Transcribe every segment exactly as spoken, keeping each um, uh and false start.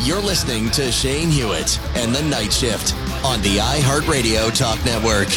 You're listening to Shane Hewitt and the Night Shift on the iHeartRadio Talk Network.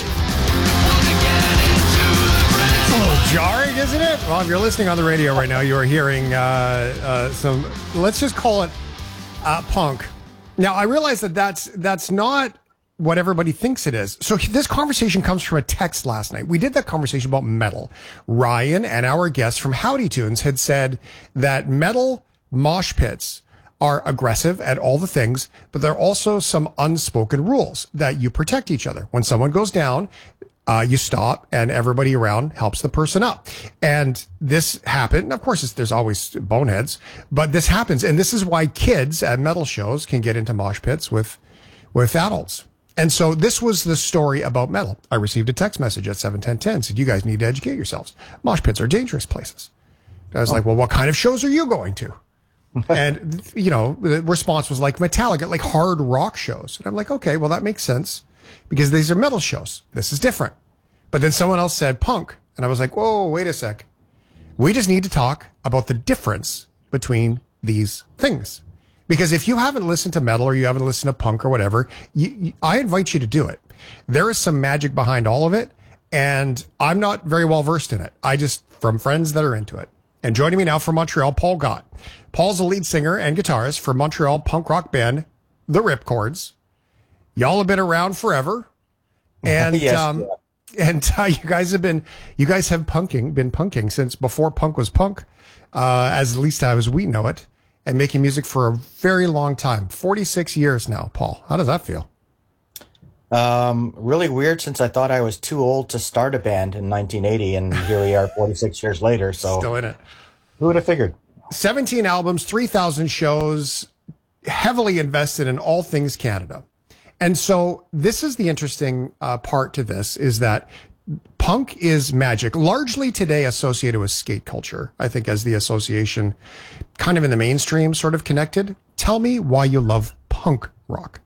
It's a little jarring, isn't it? Well, if you're listening on the radio right now, you are hearing uh, uh, some, let's just call it uh, punk. Now, I realize that that's, that's not what everybody thinks it is. So this conversation comes from a text last night. We did that conversation about metal. Ryan and our guest from Howdy Tunes had said that metal mosh pits are aggressive at all the things, but there are also some unspoken rules that you protect each other. When someone goes down, uh, you stop and everybody around helps the person up. And this happened. Of course, it's, there's always boneheads, but this happens. And this is why kids at metal shows can get into mosh pits with, with adults. And so this was the story about metal. I received a text message at seven ten ten, said, you guys need to educate yourselves. Mosh pits are dangerous places. I was oh. like, well, what kind of shows are you going to? And, you know, the response was like Metallica, like hard rock shows. And I'm like, okay, well, that makes sense because these are metal shows. This is different. But then someone else said punk. And I was like, whoa, wait a sec. We just need to talk about the difference between these things. Because if you haven't listened to metal or you haven't listened to punk or whatever, you, you, I invite you to do it. There is some magic behind all of it. And I'm not very well versed in it. I just, from friends that are into it. And joining me now from Montreal, Paul Gott. Paul's a lead singer and guitarist for Montreal punk rock band, The Ripcords. Y'all have been around forever. And, yes, um, yeah. and uh, you guys have been, you guys have punking, been punking since before punk was punk, uh, as at least as we know it, and making music for a very long time. forty-six years now, Paul. How does that feel? Um, really weird since I thought I was too old to start a band in nineteen eighty, and here we are forty-six years later. So still in it. Who would have figured? seventeen albums, three thousand shows, heavily invested in all things Canada. And so this is the interesting uh, part to this is that punk is magic, largely today associated with skate culture, I think, as the association kind of in the mainstream sort of connected. Tell me why you love punk rock.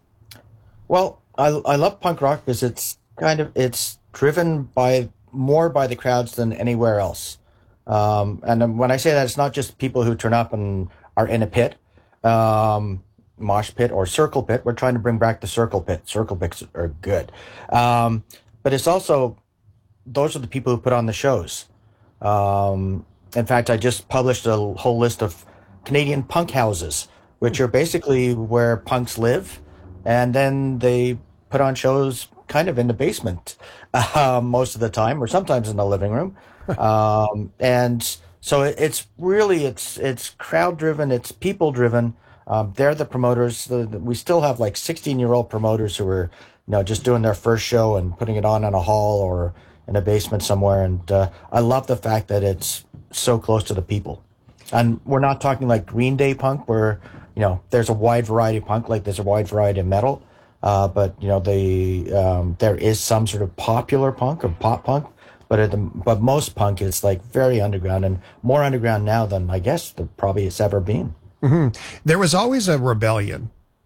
Well, I, I love punk rock because it's kind of, it's driven by more by the crowds than anywhere else. Um, and when I say that, it's not just people who turn up and are in a pit, um, mosh pit or circle pit. We're trying to bring back the circle pit. Circle pits are good. Um, but it's also, those are the people who put on the shows. Um, in fact, I just published a whole list of Canadian punk houses, which are basically where punks live. And then they put on shows kind of in the basement uh, most of the time, or sometimes in the living room. um, and so it, it's really, it's it's crowd-driven, it's people-driven. Um, they're the promoters. The, the, we still have like sixteen-year-old promoters who are, you know, just doing their first show and putting it on in a hall or in a basement somewhere. And uh, I love the fact that it's so close to the people. And we're not talking like Green Day punk, where, you know, there's a wide variety of punk, like there's a wide variety of metal. Uh, but, you know, the um, there is some sort of popular punk or pop punk. But at the, but most punk is like very underground, and more underground now than I guess there probably has ever been. Mm-hmm. There was always a rebellion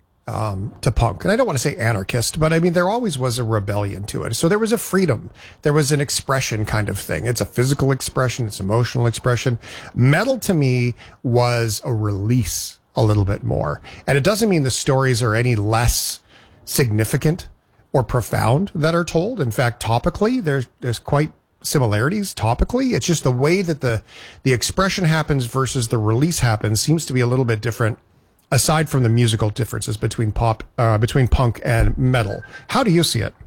um, to punk. And I don't want to say anarchist, but I mean, there always was a rebellion to it. So there was a freedom. There was an expression kind of thing. It's a physical expression. It's emotional expression. Metal to me was a release a little bit more. And it doesn't mean the stories are any less significant or profound that are told. In fact, topically, there's, there's quite similarities topically. It's just the way that the the expression happens versus the release happens seems to be a little bit different, aside from the musical differences between pop uh, between punk and metal. How do you see it?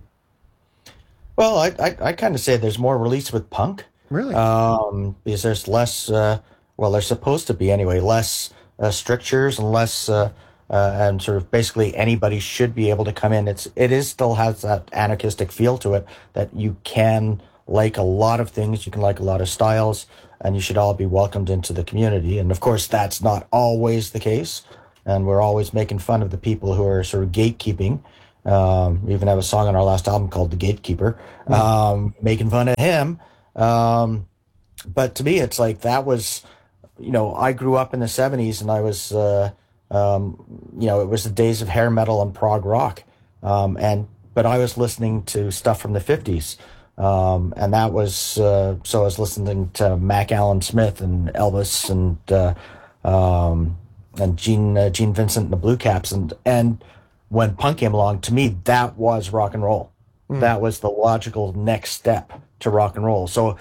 Well, I I, I kind of say there's more release with punk. Really? Um, because there's less. Uh, well, there's supposed to be anyway. Less uh, strictures and less. Uh, uh, and sort of basically anybody should be able to come in. It's it is still has that anarchistic feel to it that you can like a lot of things, you can like a lot of styles, and you should all be welcomed into the community. And of course, that's not always the case. And we're always making fun of the people who are sort of gatekeeping. Um, we even have a song on our last album called The Gatekeeper, mm-hmm. um, making fun of him. Um, but to me, it's like that was, you know, I grew up in the seventies and I was, uh, um, you know, it was the days of hair metal and prog rock. Um, and, but I was listening to stuff from the fifties. Um, and that was, uh, so I was listening to Mac Allen Smith and Elvis and, uh, um, and Gene uh, Gene Vincent and the Blue Caps, and and when punk came along, to me that was rock and roll. Mm. That was the logical next step to rock and roll. So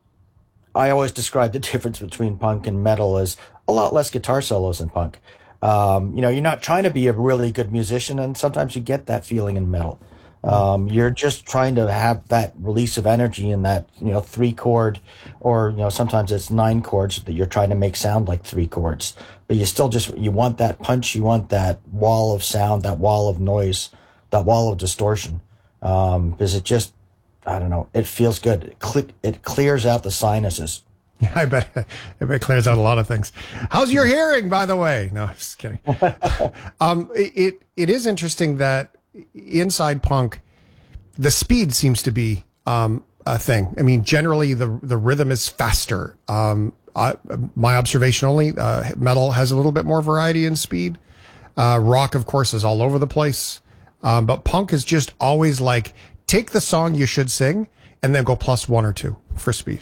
I always describe the difference between punk and metal as a lot less guitar solos in punk. Um, you know, you're not trying to be a really good musician, and sometimes you get that feeling in metal. Um, you're just trying to have that release of energy in that, you know, three chord, or, you know, sometimes it's nine chords that you're trying to make sound like three chords, but you still just, you want that punch, you want that wall of sound, that wall of noise, that wall of distortion. Um, because it just, I don't know, it feels good. It, cle- it clears out the sinuses. Yeah, I bet, I bet it clears out a lot of things. How's your hearing, by the way? No, just kidding. um, it, it is interesting that inside punk, the speed seems to be um, a thing. I mean, generally the the rhythm is faster. Um, I, my observation only, uh, metal has a little bit more variety in speed. Uh, rock, of course, is all over the place. Um, but punk is just always like, take the song you should sing and then go plus one or two for speed.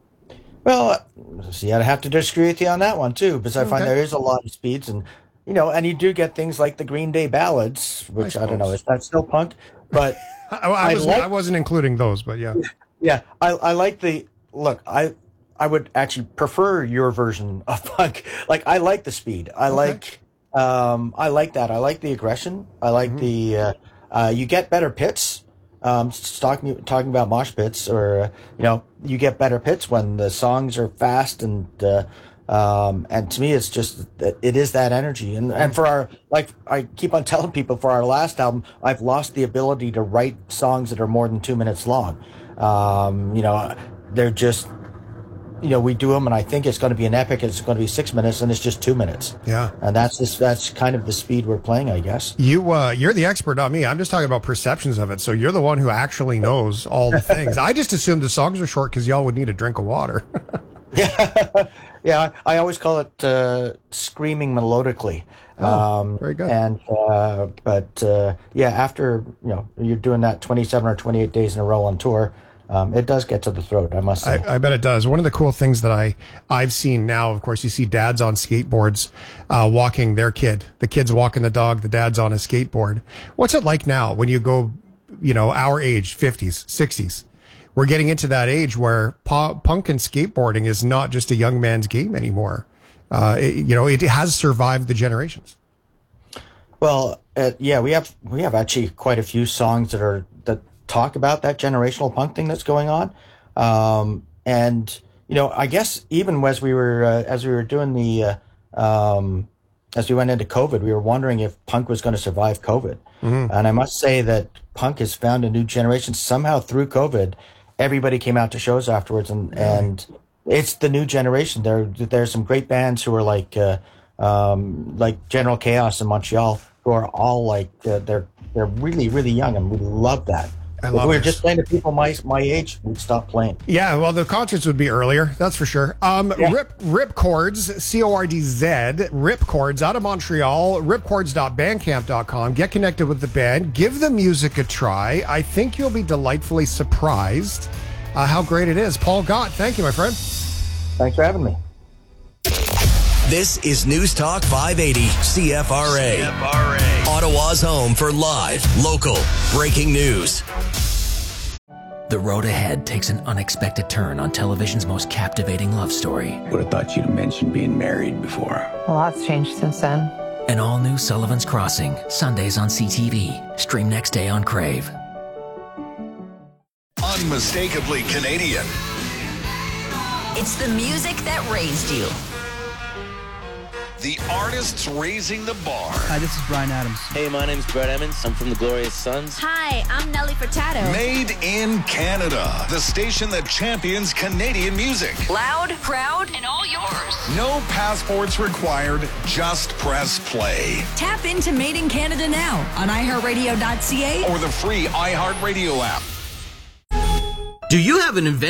Well, see, I'd have to disagree with you on that one too, because I okay. find there is a lot of speeds, and you know, and you do get things like the Green Day ballads, which I, I don't know, is that still punk? But I, I, was, I, like, I wasn't including those, but yeah, yeah, I, I like the look. I I would actually prefer your version of punk. Like, I like the speed. I okay. like um, I like that. I like the aggression. I like mm-hmm. the uh, uh, you get better pits. Um, talking talking about mosh pits, or uh, you know, you get better pits when the songs are fast, and uh, um, and to me, it's just it is that energy. And and for our, like I keep on telling people, for our last album, I've lost the ability to write songs that are more than two minutes long. Um, you know, they're just, you know, we do them, and I think it's going to be an epic. It's going to be six minutes, and it's just two minutes. Yeah, and that's just that's kind of the speed we're playing, I guess. You, uh, you're the expert, not me. I'm just talking about perceptions of it. So you're the one who actually knows all the things. I just assumed the songs are short because y'all would need a drink of water. yeah, yeah. I always call it uh, screaming melodically. Oh, um, very good. And uh, but uh, yeah, after you know you're doing that twenty-seven or twenty-eight days in a row on tour. Um, it does get to the throat, I must say. I, I bet it does. One of the cool things that I, I've seen now, of course, you see dads on skateboards uh, walking their kid. The kid's walking the dog, the dad's on a skateboard. What's it like now when you go, you know, our age, fifties, sixties? We're getting into that age where po- punk and skateboarding is not just a young man's game anymore. Uh, it, you know, it has survived the generations. Well, uh, yeah, we have we have actually quite a few songs that are that talk about that generational punk thing that's going on, um, and you know, I guess even as we were uh, as we were doing the uh, um, as we went into COVID, we were wondering if punk was going to survive COVID, mm-hmm. and I must say that punk has found a new generation somehow through COVID. Everybody came out to shows afterwards, and mm-hmm. and it's the new generation. There there's some great bands who are like uh, um, like General Chaos in Montreal, who are all like uh, they're they're really really young, and we love that. If we were just playing to people my my age, we'd stop playing. Yeah, well, the concerts would be earlier, that's for sure. Um, yeah. Rip Ripcords, C O R D Z, Ripcords out of Montreal, ripcords dot bandcamp dot com. Get connected with the band. Give the music a try. I think you'll be delightfully surprised uh, how great it is. Paul Gott, thank you, my friend. Thanks for having me. This is News Talk five eighty C F R A. C F R A. Ottawa's home for live, local, breaking news. The road ahead takes an unexpected turn on television's most captivating love story. Would have thought you'd mentioned being married before. A lot's changed since then. An all-new Sullivan's Crossing, Sundays on C T V. Stream next day on Crave. Unmistakably Canadian. It's the music that raised you. The artists raising the bar. Hi, this is Bryan Adams. Hey, my name's Brett Emmons. I'm from the Glorious Sons. Hi, I'm Nelly Furtado. Made in Canada. The station that champions Canadian music. Loud, proud, and all yours. No passports required. Just press play. Tap into Made in Canada now on i heart radio dot c a or the free iHeartRadio app. Do you have an invention?